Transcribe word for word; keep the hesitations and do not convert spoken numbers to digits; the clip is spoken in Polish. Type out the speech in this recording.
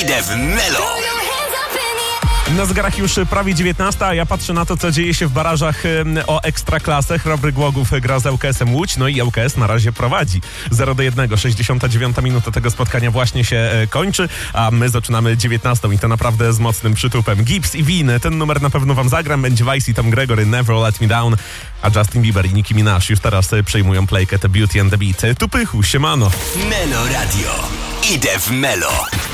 Idę w Melo. Na zegarach już prawie dziewiętnasta, a ja patrzę na to, co dzieje się w barażach o Ekstraklasę. Chrobry Głogów gra z ŁKS-em Łódź, no i ŁKS na razie prowadzi zero do jednego. sześćdziesiąta dziewiąta minuta tego spotkania właśnie się kończy, a my zaczynamy dziewiętnastą i to naprawdę z mocnym przytupem. Gibbs i Win, ten numer na pewno wam zagram. Będzie Vice i Tom Gregory, Never Let Me Down, a Justin Bieber i Nicki Minaj już teraz przejmują playkę The Beauty and the Beat. Tu Pychu, siemano. Melo Radio. Idę w Melo.